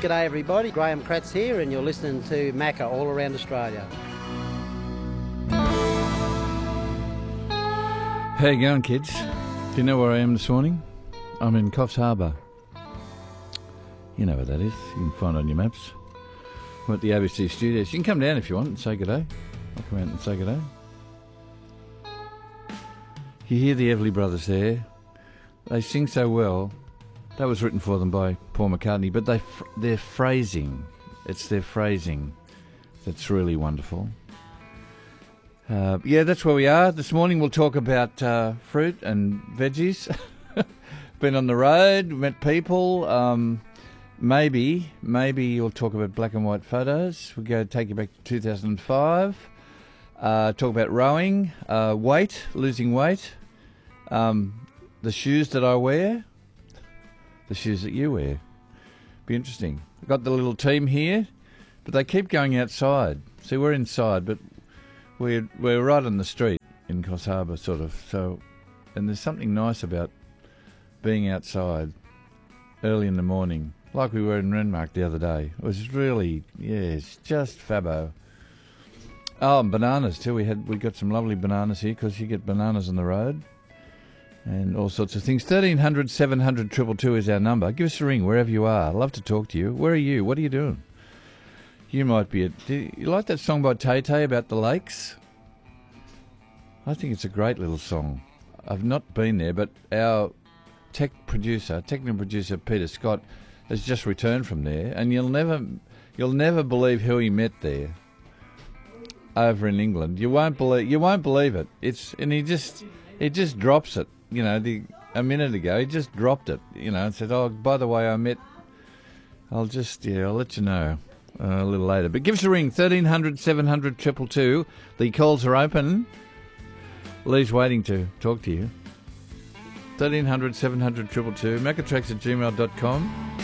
G'day everybody, Graham Kratz here and you're listening to Macca all around Australia. How you going, kids? Do you know where I am this morning? I'm in Coffs Harbour. You know where that is. You can find it on your maps. I'm at the ABC studios. You can come down if you want and say good day. I'll come out and say good day. You hear the Everly Brothers there. They sing so well. That was written for them by Paul McCartney, but their phrasing, it's their phrasing that's really wonderful. That's where we are. This morning we'll talk about fruit and veggies. Been on the road, met people. Maybe you'll talk about black and white photos. We'll go take you back to 2005. Talk about rowing, losing weight, the shoes that I wear, the shoes that you wear. Be interesting. I've got the little team here, but they keep going outside. See, we're inside, but we're right on the street in Coffs Harbour, sort of. So, and there's something nice about being outside early in the morning, like we were in Renmark the other day. It was really, it's just fabbo. Oh, and bananas too. We got some lovely bananas here because you get bananas on the road and all sorts of things. 1300 700 222 is our number. Give us a ring wherever you are. I'd love to talk to you. Where are you? What are you doing? You might be do you like that song by Tay Tay about the lakes? I think it's a great little song. I've not been there, but our technical producer Peter Scott has just returned from there, and you'll never believe who he met there. Over in England, you won't believe it. He just drops it. You know, a minute ago he just dropped it. You know, and said, "Oh, by the way, I'll let you know a little later." But give us a ring, 1300 700 222. The calls are open. Lee's waiting to talk to you. 1300 700 222. Maccatracks@gmail.com.